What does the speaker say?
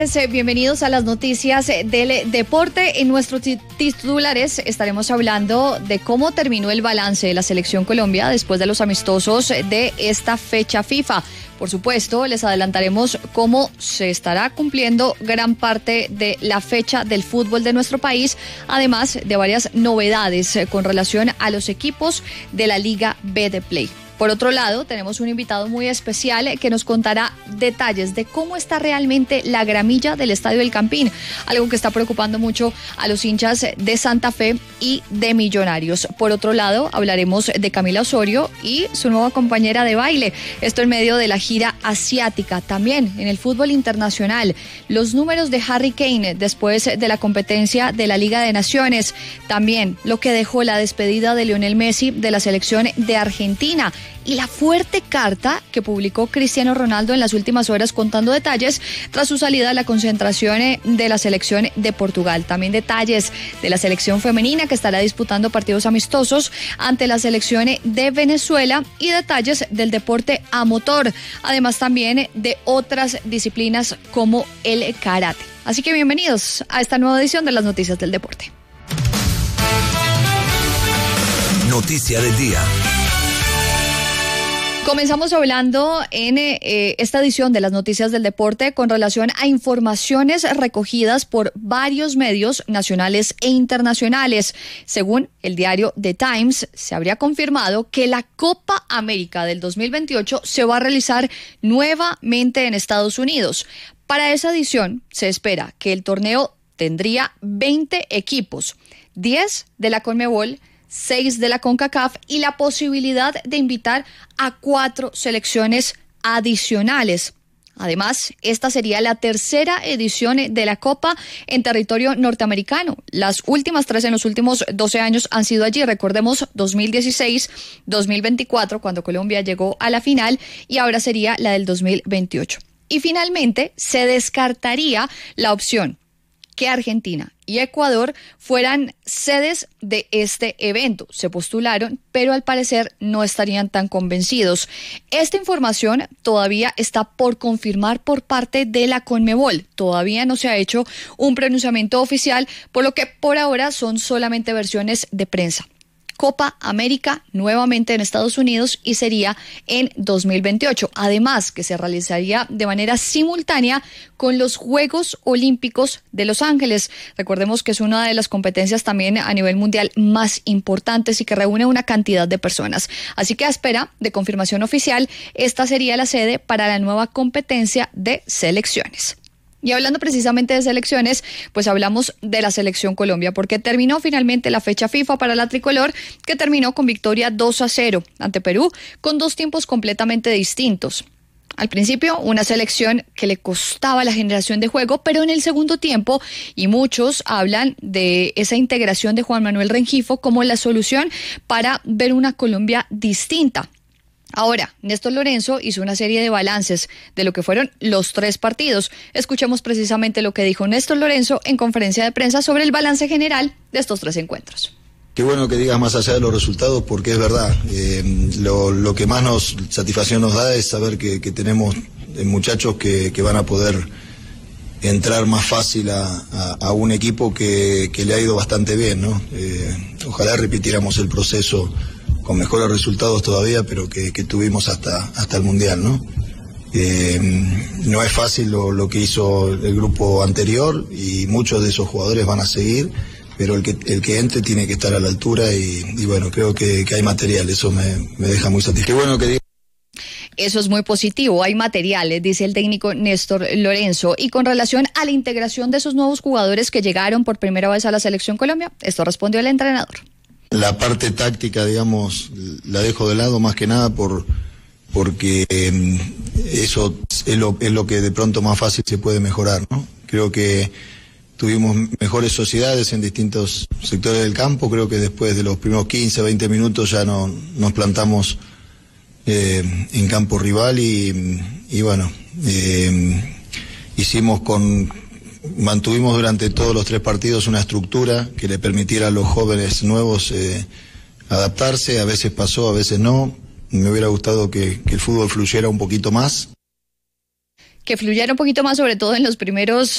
Bienvenidos a las noticias del deporte. En nuestros titulares estaremos hablando de cómo terminó el balance de la Selección Colombia después de los amistosos de esta fecha FIFA. Por supuesto, les adelantaremos cómo se estará cumpliendo gran parte de la fecha del fútbol de nuestro país, además de varias novedades con relación a los equipos de la Liga Betplay. Por otro lado, tenemos un invitado muy especial que nos contará detalles de cómo está realmente la gramilla del Estadio del Campín, algo que está preocupando mucho a los hinchas de Santa Fe y de Millonarios. Por otro lado, hablaremos de Camila Osorio y su nueva compañera de baile. Esto en medio de la gira asiática. También en el fútbol internacional, los números de Harry Kane después de la competencia de la Liga de Naciones. También lo que dejó la despedida de Lionel Messi de la selección de Argentina. Y la fuerte carta que publicó Cristiano Ronaldo en las últimas horas contando detalles tras su salida a la concentración de la selección de Portugal. También detalles de la selección femenina que estará disputando partidos amistosos ante la selección de Venezuela y detalles del deporte a motor. Además también de otras disciplinas como el karate. Así que bienvenidos a esta nueva edición de las noticias del deporte. Noticia del día. Comenzamos hablando en esta edición de las noticias del deporte con relación a informaciones recogidas por varios medios nacionales e internacionales. Según el diario The Times, se habría confirmado que la Copa América del 2028 se va a realizar nuevamente en Estados Unidos. Para esa edición se espera que el torneo tendría 20 equipos, 10 de la CONMEBOL, 6 de la CONCACAF y la posibilidad de invitar a 4 selecciones adicionales. Además, esta sería la tercera edición de la Copa en territorio norteamericano. Las últimas 3 en los últimos 12 años han sido allí. Recordemos 2016, 2024, cuando Colombia llegó a la final, y ahora sería la del 2028. Y finalmente, se descartaría la opción que Argentina y Ecuador fueran sedes de este evento. Se postularon, pero al parecer no estarían tan convencidos. Esta información todavía está por confirmar por parte de la CONMEBOL. Todavía no se ha hecho un pronunciamiento oficial, por lo que por ahora son solamente versiones de prensa. Copa América nuevamente en Estados Unidos y sería en 2028. Además, que se realizaría de manera simultánea con los Juegos Olímpicos de Los Ángeles. Recordemos que es una de las competencias también a nivel mundial más importantes y que reúne una cantidad de personas. Así que a espera de confirmación oficial, esta sería la sede para la nueva competencia de selecciones. Y hablando precisamente de selecciones, pues hablamos de la Selección Colombia, porque terminó finalmente la fecha FIFA para la tricolor, que terminó con victoria 2-0 ante Perú, con 2 tiempos completamente distintos. Al principio, una selección que le costaba la generación de juego, pero en el segundo tiempo, y muchos hablan de esa integración de Juan Manuel Rengifo como la solución para ver una Colombia distinta. Ahora, Néstor Lorenzo hizo una serie de balances de lo que fueron los 3 partidos. Escuchemos precisamente lo que dijo Néstor Lorenzo en conferencia de prensa sobre el balance general de estos 3 encuentros. Qué bueno que digas más allá de los resultados, porque es verdad. Lo que más satisfacción nos da es saber que tenemos muchachos que van a poder entrar más fácil a un equipo que le ha ido bastante bien, ¿no? Ojalá repitiéramos el proceso con mejores resultados todavía, pero que tuvimos hasta el Mundial, ¿no? No es fácil lo que hizo el grupo anterior y muchos de esos jugadores van a seguir, pero el que entre tiene que estar a la altura y bueno, creo que hay material, eso me deja muy satisfecho. Qué bueno que Eso es muy positivo, hay materiales, dice el técnico Néstor Lorenzo. Y con relación a la integración de esos nuevos jugadores que llegaron por primera vez a la Selección Colombia, esto respondió el entrenador. La parte táctica, digamos, la dejo de lado más que nada porque eso es lo que de pronto más fácil se puede mejorar, ¿no? Creo que tuvimos mejores sociedades en distintos sectores del campo. Creo que después de los primeros 15, 20 minutos ya nos plantamos en campo rival y bueno, mantuvimos durante todos los 3 partidos una estructura que le permitiera a los jóvenes nuevos adaptarse. A veces pasó, a veces no. Me hubiera gustado que el fútbol fluyera un poquito más. que fluyera un poquito más, sobre todo en los primeros